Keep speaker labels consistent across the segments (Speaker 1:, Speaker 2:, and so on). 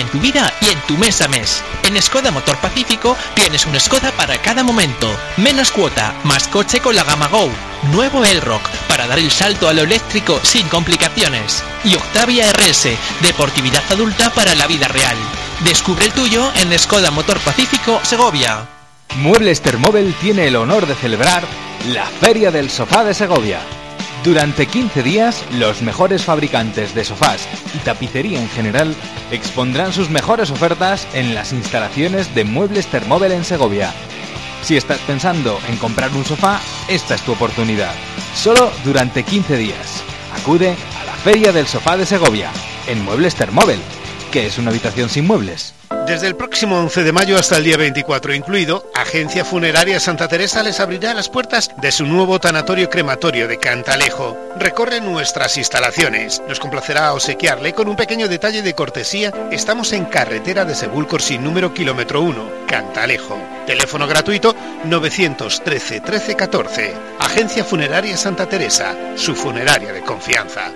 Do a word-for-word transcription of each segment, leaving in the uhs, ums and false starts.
Speaker 1: en tu vida y en tu mes a mes. En Skoda Motor Pacífico tienes un Skoda para cada momento. Menos cuota, más coche con la gama Go. Nuevo Elrock, para dar el salto a lo eléctrico sin complicaciones. Y Octavia R S, deportividad adulta para la vida real. Descubre el tuyo en Skoda Motor Pacífico, Segovia.
Speaker 2: Muebles Thermobel tiene el honor de celebrar la Feria del Sofá de Segovia. Durante quince días, los mejores fabricantes de sofás y tapicería en general expondrán sus mejores ofertas en las instalaciones de Muebles Thermobel en Segovia. Si estás pensando en comprar un sofá, esta es tu oportunidad. Solo durante quince días. Acude a la Feria del Sofá de Segovia, en Muebles Thermobel. ¿Qué es una habitación sin muebles?
Speaker 3: Desde el próximo once de mayo hasta el día veinticuatro incluido, Agencia Funeraria Santa Teresa les abrirá las puertas de su nuevo tanatorio crematorio de Cantalejo. Recorre nuestras instalaciones. Nos complacerá obsequiarle con un pequeño detalle de cortesía. Estamos en carretera de Sebúlcor sin número kilómetro uno, Cantalejo. Teléfono gratuito novecientos trece trece catorce. Agencia Funeraria Santa Teresa, su funeraria de confianza.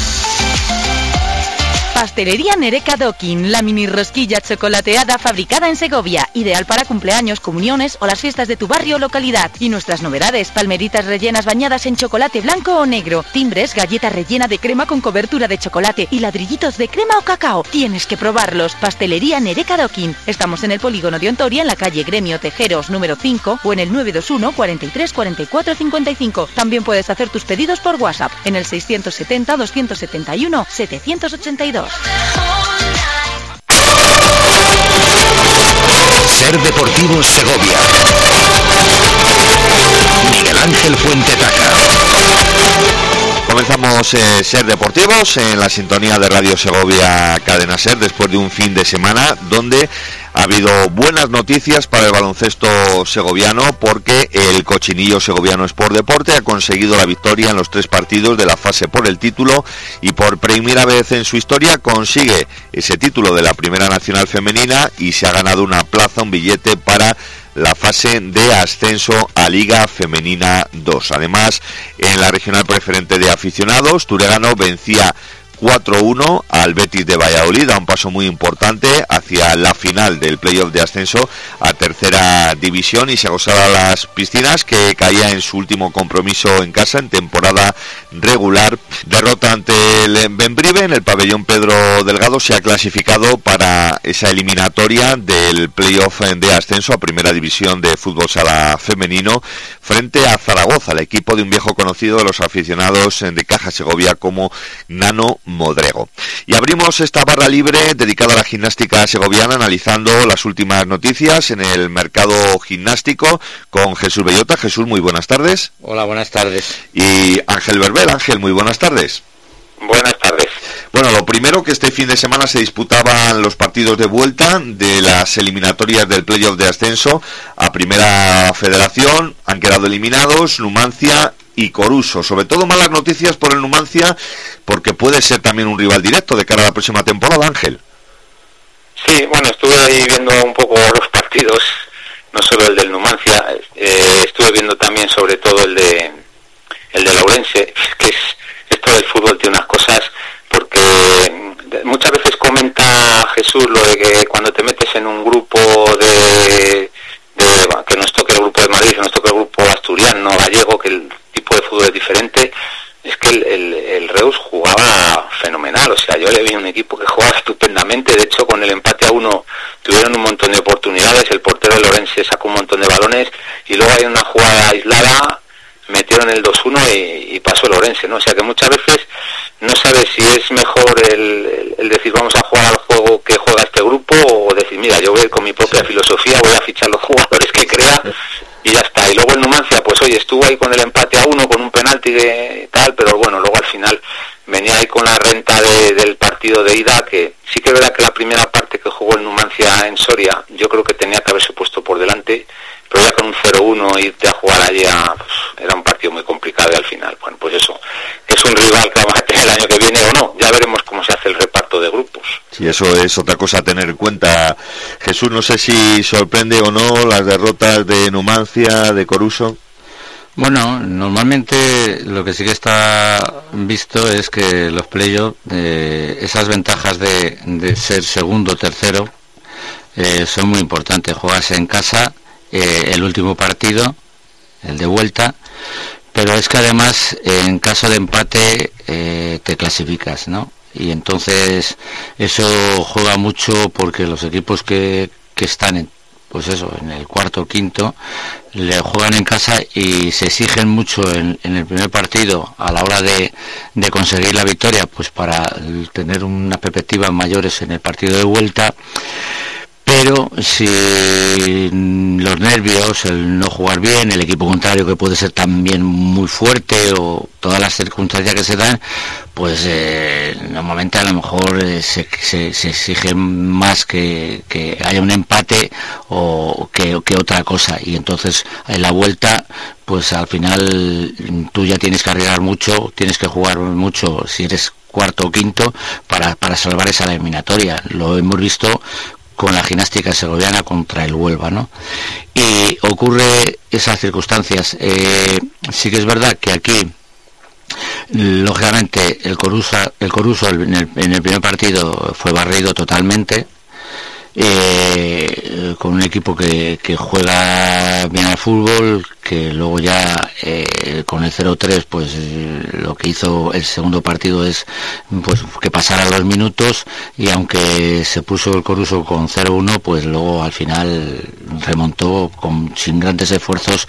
Speaker 4: Pastelería Nereca Docking, la mini rosquilla chocolateada fabricada en Segovia, ideal para cumpleaños, comuniones o las fiestas de tu barrio o localidad. Y nuestras novedades, palmeritas rellenas bañadas en chocolate blanco o negro, timbres, galleta rellena de crema con cobertura de chocolate y ladrillitos de crema o cacao. Tienes que probarlos. Pastelería Nereca Docking. Estamos en el polígono de Ontoria, en la calle Gremio Tejeros número cinco o en el nueve dos uno, cuarenta y tres, cuarenta y cuatro, cincuenta y cinco. También puedes hacer tus pedidos por WhatsApp en el seiscientos setenta, doscientos setenta y uno, setecientos ochenta y dos.
Speaker 5: Ser Deportivo Segovia. Miguel Ángel Fuente Taca. Comenzamos eh, Ser Deportivos en la sintonía de Radio Segovia Cadena Ser después de un fin de semana donde ha habido buenas noticias para el baloncesto segoviano porque el Cochinillo Segoviano Sport Deporte ha conseguido la victoria en los tres partidos de la fase por el título y por primera vez en su historia consigue ese título de la Primera Nacional Femenina y se ha ganado una plaza, un billete para la fase de ascenso a Liga Femenina dos. Además, en la regional preferente de aficionados, Turegano vencía cuatro uno al Betis de Valladolid, a un paso muy importante hacia la final del playoff de ascenso a tercera división y se acosaba a las piscinas, que caía en su último compromiso en casa en temporada regular. Derrota ante el Bembrive en el pabellón Pedro Delgado, se ha clasificado para esa eliminatoria del playoff de ascenso a primera división de fútbol sala femenino frente a Zaragoza, el equipo de un viejo conocido de los aficionados de Caja Segovia como Nano Modrego. Y abrimos esta barra libre dedicada a la gimnástica segoviana analizando las últimas noticias en el mercado gimnástico con Jesús Bellota. Jesús, muy buenas tardes.
Speaker 6: Hola, buenas tardes.
Speaker 5: Y Ángel Berbel. Ángel, muy buenas tardes.
Speaker 7: Buenas tardes.
Speaker 5: Bueno, lo primero, que este fin de semana se disputaban los partidos de vuelta de las eliminatorias del playoff de ascenso a Primera Federación. Han quedado eliminados Numancia y Coruso. Sobre todo malas noticias por el Numancia, porque puede ser también un rival directo de cara a la próxima temporada, Ángel.
Speaker 7: Sí, bueno, estuve ahí viendo un poco los partidos, no solo el del Numancia, eh, estuve viendo también sobre todo el de el de Laurense, que es esto del fútbol tiene unas cosas, porque muchas veces comenta Jesús lo de que cuando te metes en un grupo de, de que nos toque el grupo de Madrid, que nos toque el grupo asturiano, gallego, que el tipo de fútbol es diferente, es que el, el, el Reus jugaba fenomenal. O sea, yo le vi un equipo que jugaba estupendamente. De hecho, con el empate a uno tuvieron un montón de oportunidades, el portero de Lorense sacó un montón de balones y luego hay una jugada aislada, metieron el dos uno y, y pasó el Orense, ¿no? O sea que muchas veces no sabes si es mejor el, el, el decir vamos a jugar al juego que juega este grupo, o decir mira, yo voy a ir con mi propia sí. filosofía, voy a fichar los jugadores que crea y ya está. Y luego el Numancia, pues oye, estuvo ahí con el empate a uno, con un penalti de tal, pero bueno, luego al final venía ahí con la renta de, del partido de ida, que sí que es verdad que la primera parte que jugó el Numancia en Soria, yo creo que tenía que haberse puesto por delante, pero ya con un cero uno irte a jugar allí a, pues, era un partido muy complicado y al final, bueno, pues eso, es un rival que vamos a tener el año que viene o no, ya veremos cómo se hace el reparto de grupos.
Speaker 5: Sí, eso es otra cosa a tener en cuenta. Jesús, no sé si sorprende o no las derrotas de Numancia, de Coruso.
Speaker 6: Bueno, normalmente lo que sí que está visto es que los playoffs, eh, esas ventajas de, de ser segundo o tercero, eh, son muy importantes. Juegas en casa eh, el último partido, el de vuelta, pero es que además en caso de empate eh, te clasificas, ¿no? Y entonces eso juega mucho porque los equipos que, que están en, pues eso, en el cuarto o quinto, le juegan en casa y se exigen mucho en, en el primer partido a la hora de, de conseguir la victoria, pues para tener unas perspectivas mayores en el partido de vuelta. Pero si los nervios, el no jugar bien, el equipo contrario que puede ser también muy fuerte o todas las circunstancias que se dan, pues eh, normalmente a lo mejor eh, se, se, se exige más que, que haya un empate o que, que otra cosa, y entonces en la vuelta pues al final tú ya tienes que arriesgar mucho, tienes que jugar mucho si eres cuarto o quinto para, para salvar esa eliminatoria. Lo hemos visto con la Gimnástica Segoviana contra el Huelva, ¿no? Y ocurre esas circunstancias. Eh, sí que es verdad que aquí, lógicamente, el Coruso, el Coruso en el, en el primer partido fue barrido totalmente, eh, con un equipo que, que juega bien al fútbol, que luego ya eh, con el cero tres pues eh, lo que hizo el segundo partido es pues que pasara los minutos, y aunque se puso el Coruso con cero uno, pues luego al final remontó con sin grandes esfuerzos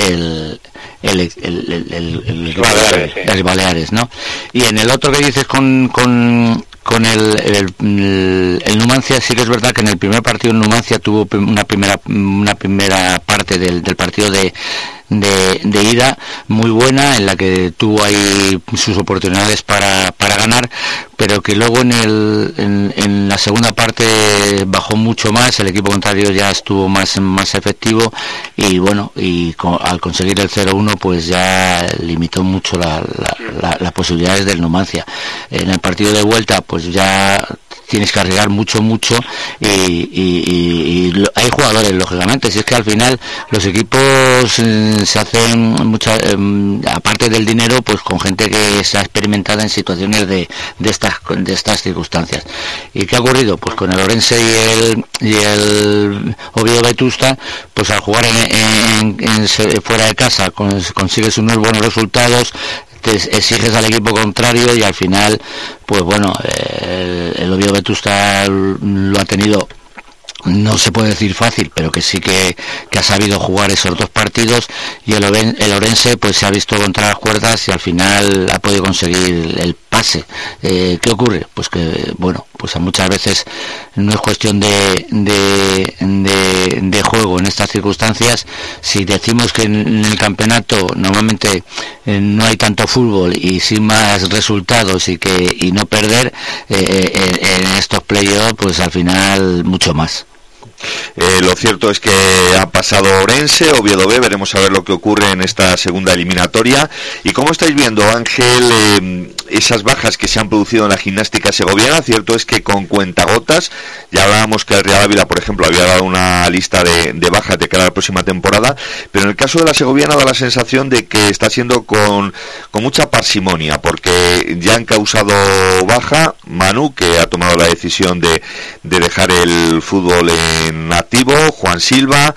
Speaker 6: el el el el, el, el, el, Baleares, el, el Baleares, ¿no? Y en el otro que dices con con con el, el, el, el Numancia, sí que es verdad que en el primer partido el Numancia tuvo una primera una primera parte del, del partido de, de, de ida muy buena, en la que tuvo ahí sus oportunidades para, para ganar, pero que luego en, el, en, en la segunda parte bajó mucho más, el equipo contrario ya estuvo más, más efectivo, y bueno, y con, al conseguir el cero uno pues ya limitó mucho la, la, la, las posibilidades del Numancia. En el partido de vuelta pues ya tienes que arriesgar mucho, mucho, y, y, y, y hay jugadores, lógicamente, si es que al final los equipos eh, se hacen mucha, eh, aparte del dinero, pues con gente que se ha experimentado en situaciones de, de estas de estas circunstancias. ¿Y qué ha ocurrido? Pues con el Orense y el y el Oviedo Vetusta, pues al jugar en, en, en, fuera de casa consigues unos buenos resultados, te exiges al equipo contrario, y al final pues bueno, eh, el, el Oviedo Vetusta lo ha tenido, no se puede decir fácil, pero que sí que, que ha sabido jugar esos dos partidos, y el, el Orense pues se ha visto contra las cuerdas y al final ha podido conseguir el pase. Eh, ¿qué ocurre? Pues que bueno, pues a muchas veces no es cuestión de, de, de, de juego en estas circunstancias. Si decimos que en el campeonato normalmente eh, no hay tanto fútbol y sin más resultados y que y no perder, eh, en, en estos playoffs pues al final mucho más.
Speaker 5: Eh, lo cierto es que ha pasado Orense, Oviedo B, veremos a ver lo que ocurre en esta segunda eliminatoria. Y como estáis viendo, Ángel, eh, esas bajas que se han producido en la Gimnástica Segoviana, cierto es que con cuentagotas, ya hablábamos que el Real Ávila, por ejemplo, había dado una lista de, de bajas de cara a la próxima temporada, pero en el caso de la Segoviana da la sensación de que está siendo con, con mucha parsimonia, porque ya han causado baja Manu, que ha tomado la decisión de, de dejar el fútbol en activo, Juan Silva,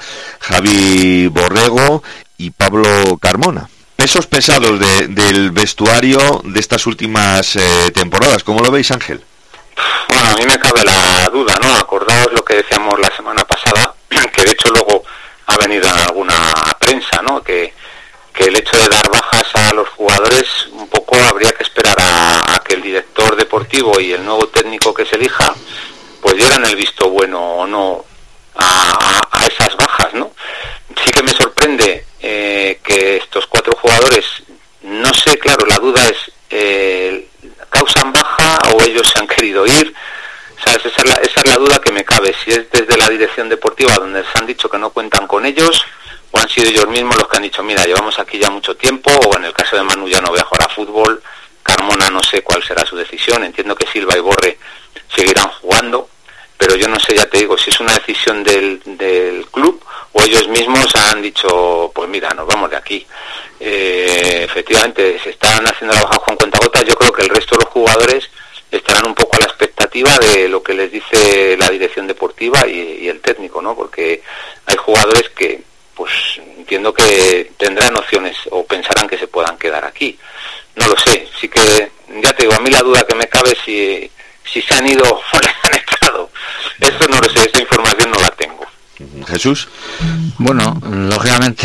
Speaker 5: Javi Borrego y Pablo Carmona. Pesos pesados de, del vestuario de estas últimas eh, temporadas. ¿Cómo lo veis, Ángel?
Speaker 7: Bueno, a mí me cabe la duda, ¿no? Acordaos lo que decíamos la semana pasada, que de hecho luego ha venido en alguna prensa, ¿no? Que, que el hecho de dar bajas a los jugadores, un poco habría que esperar a, a que el director deportivo y el nuevo técnico que se elija pues dieran el visto bueno o no a, a esas bajas, ¿no? Sí que me sorprende eh, que estos cuatro jugadores, no sé, claro, la duda es, eh, ¿causan baja o ellos se han querido ir? ¿Sabes? Esa es, la, esa es la duda que me cabe, si es desde la dirección deportiva donde les han dicho que no cuentan con ellos, o han sido ellos mismos los que han dicho, mira, llevamos aquí ya mucho tiempo, o en el caso de Manu ya no voy a jugar a fútbol, Carmona no sé cuál será su decisión, entiendo que Silva y Borre seguirán jugando, pero yo no sé, ya te digo, si es una decisión del, del club o ellos mismos han dicho, pues mira, nos vamos de aquí. Eh, efectivamente, se están haciendo la baja con cuentagotas. Yo creo que el resto de los jugadores estarán un poco a la expectativa de lo que les dice la dirección deportiva y, y el técnico, ¿no? Porque hay jugadores que, pues entiendo que tendrán opciones o pensarán que se puedan quedar aquí. No lo sé, sí que, ya te digo, a mí la duda que me cabe es si, si se han ido o les han estado. Eso no lo sé, esa información no la tengo.
Speaker 5: Jesús.
Speaker 6: Bueno, lógicamente,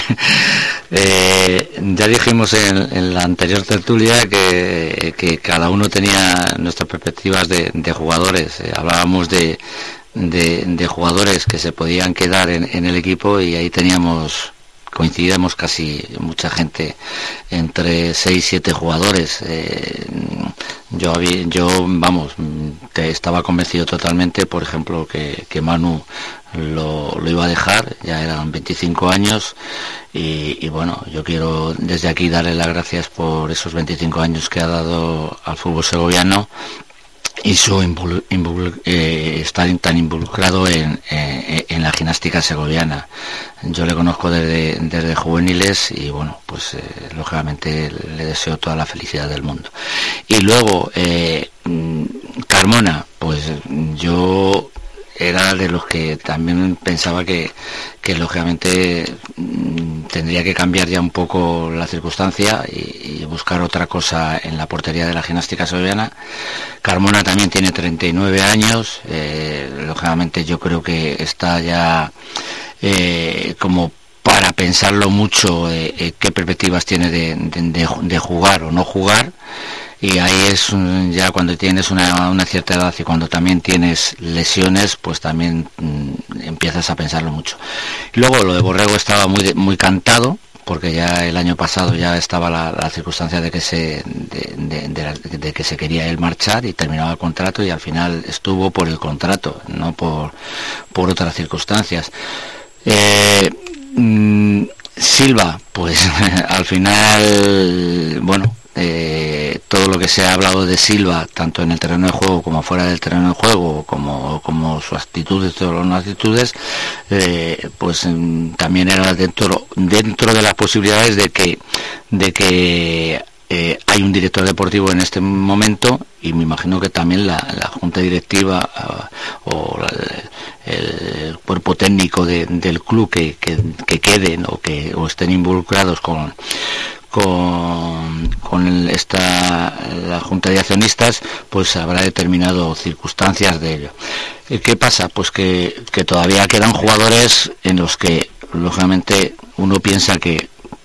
Speaker 6: eh, ya dijimos en, en la anterior tertulia que, que cada uno tenía nuestras perspectivas de, de jugadores. Eh, hablábamos de, de, de jugadores que se podían quedar en, en el equipo y ahí teníamos, coincidíamos casi mucha gente, entre seis siete jugadores. Eh, yo había, yo vamos, te estaba convencido totalmente, por ejemplo, que, que Manu lo, lo iba a dejar, ya eran veinticinco años y, y bueno, yo quiero desde aquí darle las gracias por esos veinticinco años que ha dado al fútbol segoviano y su invol, invol, eh, estar tan involucrado en, eh, en la gimnástica segoviana. Yo le conozco desde, desde juveniles y bueno, pues eh, lógicamente le deseo toda la felicidad del mundo. Y luego eh, Carmona, pues yo era de los que también pensaba que, que lógicamente tendría que cambiar ya un poco la circunstancia y, y buscar otra cosa en la portería de la gimnástica segoviana. Carmona también tiene treinta y nueve años, eh, lógicamente yo creo que está ya eh, como para pensarlo mucho eh, eh, qué perspectivas tiene de, de, de jugar o no jugar. Y ahí es ya cuando tienes una, una cierta edad y cuando también tienes lesiones, pues también mmm, empiezas a pensarlo mucho. Y luego lo de Borrego estaba muy muy cantado, porque ya el año pasado ya estaba la, la circunstancia de que se de, de, de, de que se quería él marchar y terminaba el contrato, y al final estuvo por el contrato, no por por otras circunstancias. Eh, mmm, Silva, pues al final, bueno, Eh, todo lo que se ha hablado de Silva, tanto en el terreno de juego como fuera del terreno de juego, como, como sus actitudes, todas las actitudes, eh, pues mm, también era dentro dentro de las posibilidades de que de que eh, hay un director deportivo en este momento, y me imagino que también la, la junta directiva uh, o la, el, el cuerpo técnico de, del club que, que, que queden o que o estén involucrados con con, con esta la junta de accionistas, pues habrá determinado circunstancias de ello. ¿Qué pasa? Pues que, que todavía quedan jugadores en los que lógicamente uno piensa que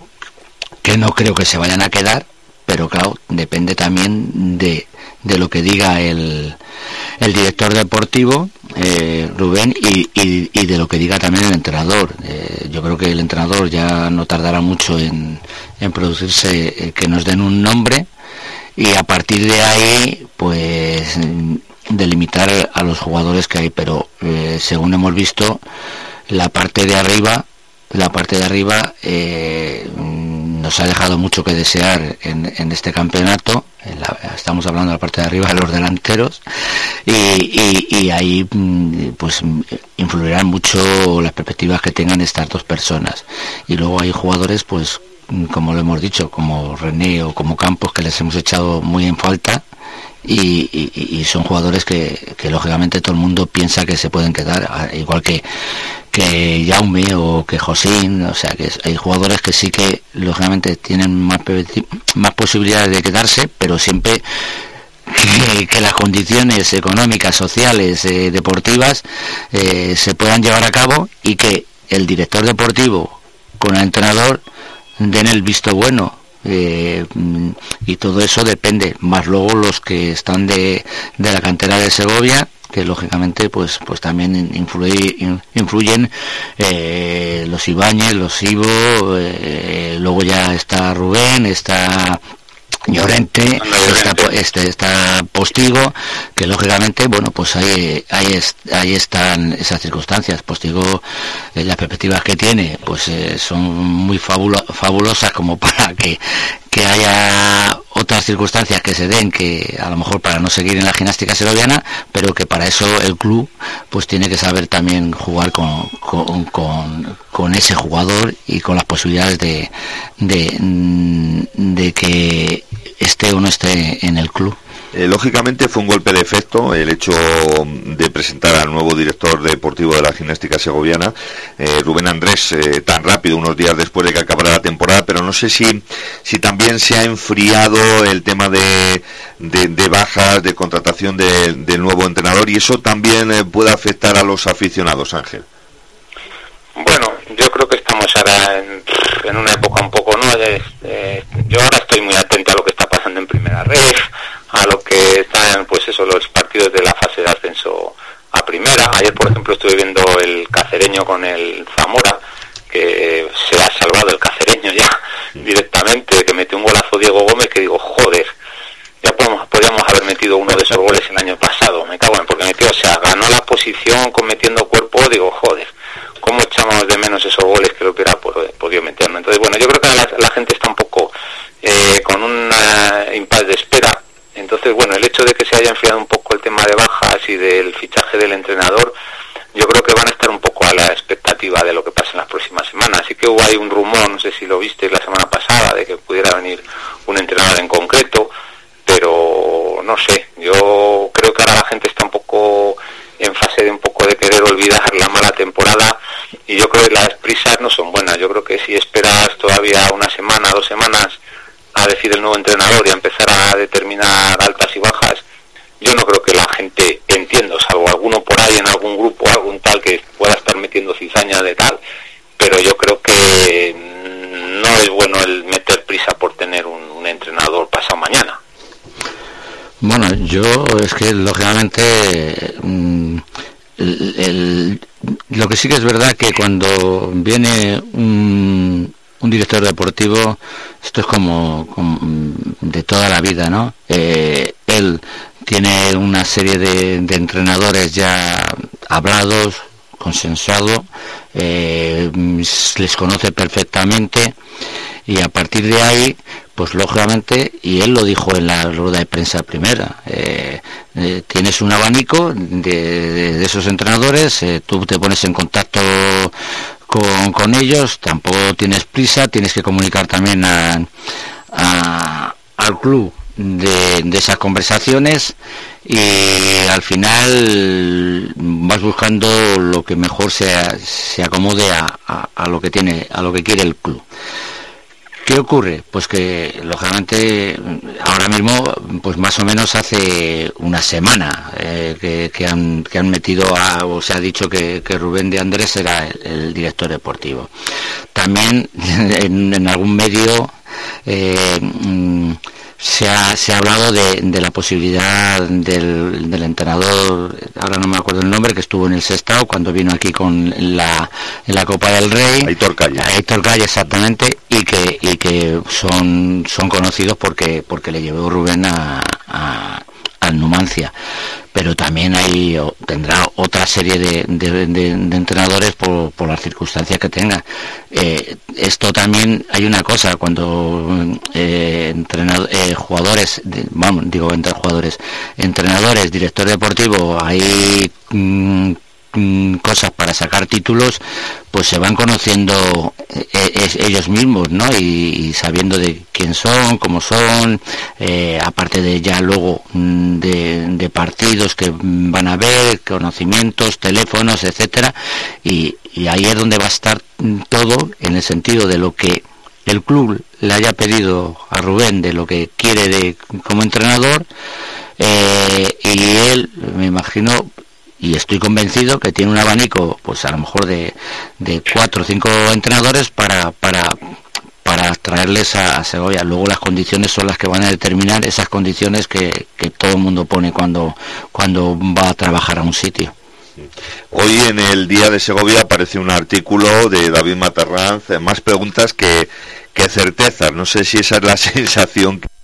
Speaker 6: que no creo que se vayan a quedar, pero claro, depende también de, de lo que diga el, el director deportivo, eh, Rubén, y, y, y de lo que diga también el entrenador. Eh, yo creo que el entrenador ya no tardará mucho en, en producirse, eh, que nos den un nombre, y a partir de ahí, pues, delimitar a los jugadores que hay. Pero, eh, según hemos visto, la parte de arriba, la parte de arriba, eh, nos ha dejado mucho que desear en, en este campeonato. En la, estamos hablando de la parte de arriba de los delanteros, y, y, y ahí pues influirán mucho las perspectivas que tengan estas dos personas. Y luego hay jugadores, pues como lo hemos dicho, como René o como Campos, que les hemos echado muy en falta, y, y, y son jugadores que, que lógicamente todo el mundo piensa que se pueden quedar, igual que que Jaume o que Josín. O sea que hay jugadores que sí que lógicamente tienen más, más posibilidades de quedarse, pero siempre que, que las condiciones económicas, sociales, eh, deportivas eh, se puedan llevar a cabo, y que el director deportivo con el entrenador den el visto bueno. Eh, y todo eso depende, más luego los que están de, de la cantera de Segovia, que lógicamente pues pues también influye, influyen eh, los Ibáñez, los Ivo, eh, luego ya está Rubén, está Llorente, está, este, está Postigo, que lógicamente, bueno, pues ahí, ahí, ahí están esas circunstancias. Postigo, eh, las perspectivas que tiene, pues eh, son muy fabulo, fabulosas como para que, que haya otras circunstancias que se den, que a lo mejor para no seguir en la gimnástica segoviana, pero que para eso el club pues tiene que saber también jugar con, con, con, con ese jugador y con las posibilidades de, de, de que esté o no esté en el club.
Speaker 5: Eh, lógicamente fue un golpe de efecto el hecho de presentar al nuevo director deportivo de la gimnástica segoviana, eh, Rubén Andrés, eh, tan rápido, unos días después de que acabara la temporada, pero no sé si, si también se ha enfriado el tema de, de, de bajas, de contratación de, del nuevo entrenador, y eso también eh, puede afectar a los aficionados, Ángel.
Speaker 7: Bueno, yo creo que estamos ahora en, en una época un poco, ¿no? Eh, eh, yo ahora estoy muy atento a lo que está pasando en Primera Red, a lo que están, pues eso, los partidos de la fase de ascenso a Primera. Ayer, por ejemplo, estuve viendo el Cacereño con el Zamora, que se ha salvado el Cacereño ya directamente, que metió un golazo Diego Gómez, que digo, joder, ya podemos, podríamos haber metido uno de esos goles el año pasado, me cago en, porque metió, o sea, ganó la posición con metiendo cuerpo, digo, joder, cómo echamos de menos esos goles que lo hubiera podido meter, ¿no? Entonces, bueno, yo creo que la, la gente está un poco eh, con un impasse de espera. Entonces, bueno, el hecho de que se haya enfriado un poco el tema de bajas y del fichaje del entrenador, yo creo que van a estar un poco a la expectativa de lo que pase en las próximas semanas. Así que hubo ahí un rumor, no sé si lo visteis la semana pasada, de que pudiera venir un entrenador en concreto, pero no sé, yo creo que ahora la gente está un poco en fase de un poco de querer olvidar la mala temporada, y yo creo que las prisas no son buenas. Yo creo que si esperas todavía una semana, dos semanas a decir el nuevo entrenador y a empezar a determinar altas y bajas, yo no creo que la gente, entiendo, salvo alguno por ahí en algún grupo, algún tal que pueda estar metiendo cizaña de tal, pero yo creo que no es bueno el meter prisa por tener un, un entrenador pasado mañana.
Speaker 6: Bueno, yo es que lógicamente mmm, el, el, lo que sí que es verdad que cuando viene un, un director deportivo, esto es como, como de toda la vida, ¿no? Eh, él tiene una serie de, de entrenadores ya hablados, consensuados, eh, les conoce perfectamente, y a partir de ahí, pues lógicamente, y él lo dijo en la rueda de prensa primera, eh, eh, tienes un abanico de, de, de esos entrenadores, eh, tú te pones en contacto con, con ellos, tampoco tienes prisa, tienes que comunicar también a, a, al club de, de esas conversaciones, y al final vas buscando lo que mejor se, se acomode a, a, a lo que tiene, a lo que quiere el club. ¿Qué ocurre? Pues que lógicamente ahora mismo, pues más o menos hace una semana eh, que, que, han, que han metido a, o se ha dicho que, que Rubén de Andrés era el, el director deportivo. También en, en algún medio eh, se ha, se ha hablado de, de la posibilidad del, del entrenador, ahora no me acuerdo el nombre, que estuvo en el Sestao cuando vino aquí con la, en la Copa del Rey,
Speaker 5: Aitor Calle,
Speaker 6: Aitor Calle exactamente, y que y que son son conocidos porque porque le llevó Rubén a, a al Numancia. Pero también hay tendrá otra serie de, de, de, de entrenadores por, por las circunstancias que tenga. Eh, esto también hay una cosa, cuando eh, entrenador, eh, jugadores, de, vamos, digo entre jugadores, entrenadores, director deportivo, hay mmm, cosas para sacar títulos, pues se van conociendo eh, ellos mismos, ¿no? Y, y sabiendo de quién son, cómo son, eh, aparte de ya luego de, de partidos que van a ver, conocimientos, teléfonos, etcétera, y, y ahí es donde va a estar todo, en el sentido de lo que el club le haya pedido a Rubén, de lo que quiere de como entrenador, eh, y él, me imagino, y estoy convencido que tiene un abanico, pues a lo mejor de, de cuatro o cinco entrenadores para para para traerles a, a Segovia. Luego las condiciones son las que van a determinar esas condiciones que, que todo el mundo pone cuando cuando va a trabajar a un sitio.
Speaker 5: Hoy en el Día de Segovia aparece un artículo de David Matarranz, más preguntas que, que certezas. No sé si esa es la sensación que